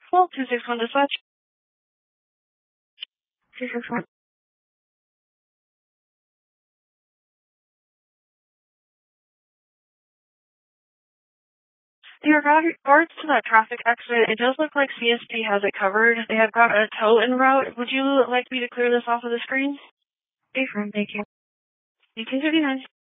Well, 261 dispatch. 261. In regards to that traffic accident, it does look like CSP has it covered. They have got a tow en route. Would you like me to clear this off of the screen? Okay, thank you. 1859.